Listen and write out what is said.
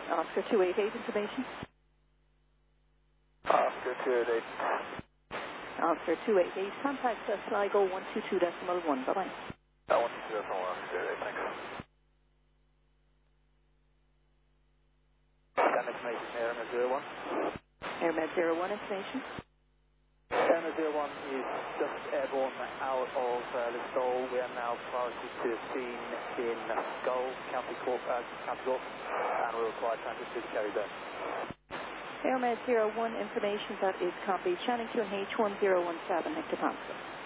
Oscar 288 information. Oscar 288. Oscar 288, contact Sligo 122.1. Bye-bye. 122.1, Oscar 288, thanks. Scan information, Airmed 01. Airmed 01 information. Airmed 01 is just airborne out of Listowel. We are now priority to a scene in Skull, County Cork, and we require transit to the Kerry Zone. Airmed 01 information, that is copy. Channing QNH 1017, Hector Thompson.